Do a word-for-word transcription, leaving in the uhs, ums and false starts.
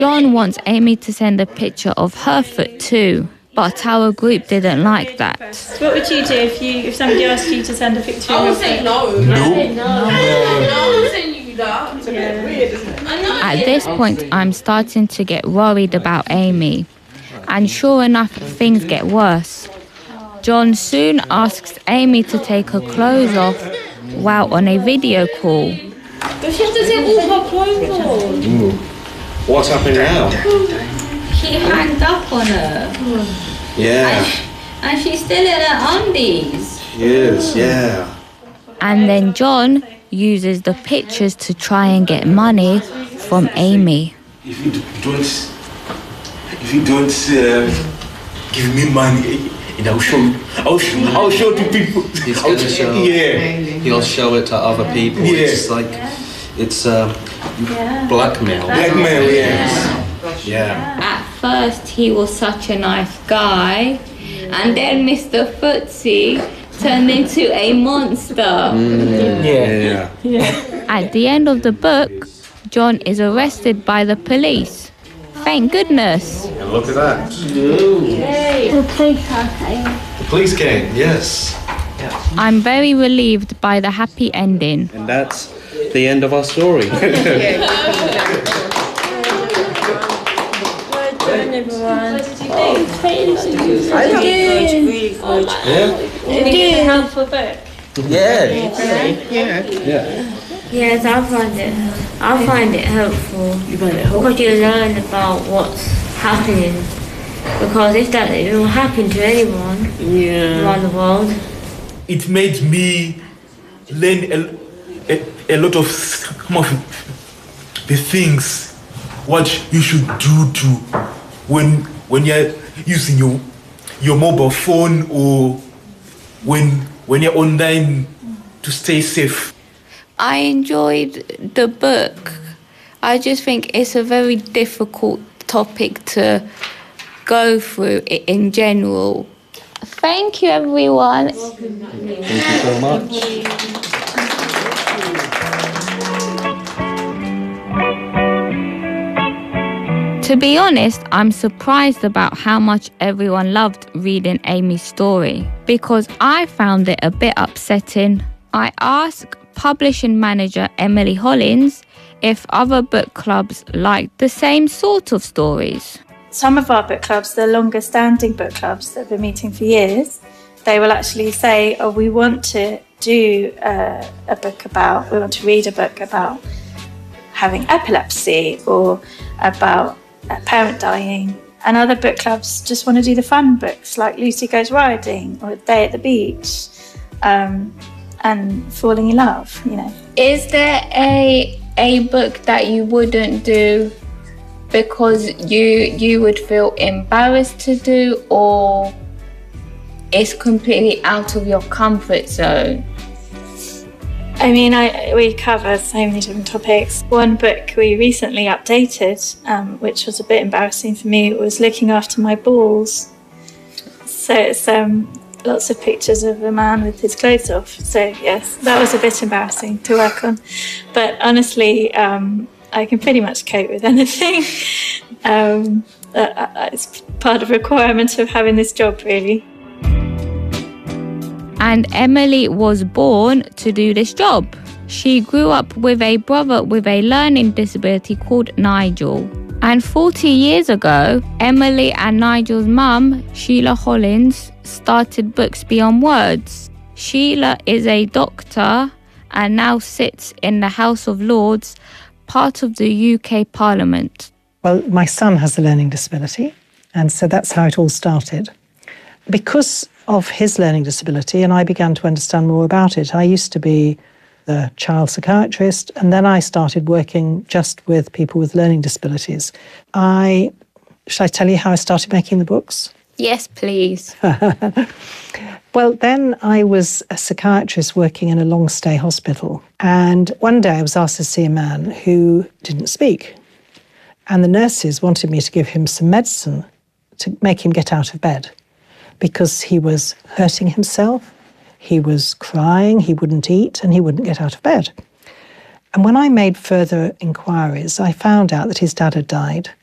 John wants Amy to send a picture of her foot too, but our group didn't like that. What would you do if you if somebody asked you to send a picture of your foot? I would say no. No. No. No. No. You that. It's a bit weird, isn't it? At this point, I'm starting to get worried about Amy. And sure enough, things get worse. John soon asks Amy to take her clothes off while on a video call. But she has to take all her clothes off. Ooh. What's happening now? She hanged up on her. Yeah. And, and she's still in her undies. She is, yeah. And then John uses the pictures to try and get money from Amy. If you don't, if you don't uh, give me money, and I'll show, I'll show, I'll show to people. He's going to show. Yeah. He'll show it to other people. Yeah. It's like, it's uh, blackmail. Blackmail, yes. Yeah. At first, he was such a nice guy, and then Mister Footsie turned into a monster. Mm. Yeah. Yeah. At the end of the book, John is arrested by the police. Thank goodness. And look at that. The police came. The police came, yes. I'm very relieved by the happy ending. And that's the end of our story. Well done, everyone. What did you think? I love it. Really good. Yeah? Did you get a helpful book? Yeah. Yeah. Yeah. Yes, I find it. I find it helpful. You find it helpful? Because you learn about what's happening. Because if that it will happen to anyone Yeah. around the world. It made me learn a, a, a lot of some of the things what you should do to when when you're using your your mobile phone or when when you're online to stay safe. I enjoyed the book. I just think it's a very difficult topic to go through in general. Thank you, everyone. Thank you so much. To be honest, I'm surprised about how much everyone loved reading Amy's story because I found it a bit upsetting. I asked publishing manager Emily Hollins if other book clubs liked the same sort of stories. Some of our book clubs, the longer standing book clubs that have been meeting for years, they will actually say, oh, we want to do uh, a book about, we want to read a book about having epilepsy or about a parent dying. And other book clubs just want to do the fun books like Lucy Goes Riding or Day at the Beach um, and Falling in Love, you know. Is there a a book that you wouldn't do because you you would feel embarrassed to do, or it's completely out of your comfort zone? I mean, I, we cover so many different topics. One book we recently updated, um, which was a bit embarrassing for me, was Looking After My Balls. So it's um, lots of pictures of a man with his clothes off. So yes, that was a bit embarrassing to work on. But honestly, um, I can pretty much cope with anything. um, uh, it's part of the requirement of having this job, really. And Emily was born to do this job. She grew up with a brother with a learning disability called Nigel. And forty years ago, Emily and Nigel's mum, Sheila Hollins, started Books Beyond Words. Sheila is a doctor and now sits in the House of Lords, part of the U K Parliament. Well, my son has a learning disability, and so that's how it all started. Because of his learning disability, and I began to understand more about it, I used to be the child psychiatrist, and then I started working just with people with learning disabilities. I, shall I tell you how I started making the books? Yes, please. Well, then I was a psychiatrist working in a long-stay hospital, and one day I was asked to see a man who didn't speak, and the nurses wanted me to give him some medicine to make him get out of bed, because he was hurting himself, he was crying, he wouldn't eat, and he wouldn't get out of bed. And when I made further inquiries, I found out that his dad had died,